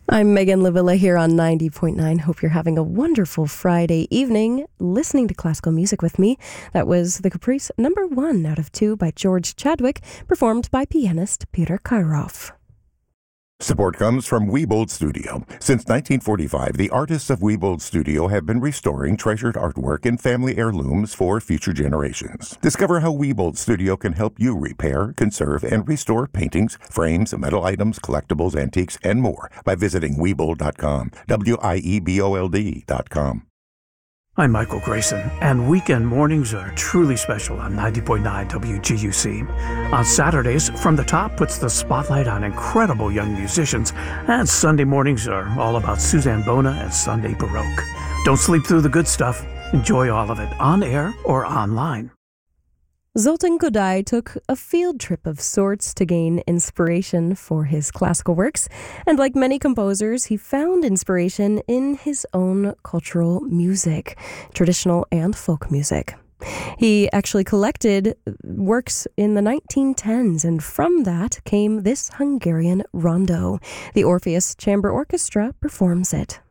I'm Megan Lavilla here on 90.9. Hope you're having a wonderful Friday evening listening to classical music with me. That was the Caprice number 1 out of 2 by George Chadwick, performed by pianist Peter Kairoff. Support comes from Wiebold Studio. Since 1945, the artists of Wiebold Studio have been restoring treasured artwork and family heirlooms for future generations. Discover how Wiebold Studio can help you repair, conserve, and restore paintings, frames, metal items, collectibles, antiques, and more by visiting Wiebold.com, Wiebold.com. I'm Michael Grayson, and weekend mornings are truly special on 90.9 WGUC. On Saturdays, From the Top puts the spotlight on incredible young musicians, and Sunday mornings are all about Suzanne Bona and Sunday Baroque. Don't sleep through the good stuff. Enjoy all of it on air or online. Zoltan Kodály took a field trip of sorts to gain inspiration for his classical works, and like many composers, he found inspiration in his own cultural music, traditional and folk music. He actually collected works in the 1910s, and from that came this Hungarian rondo. The Orpheus Chamber Orchestra performs it.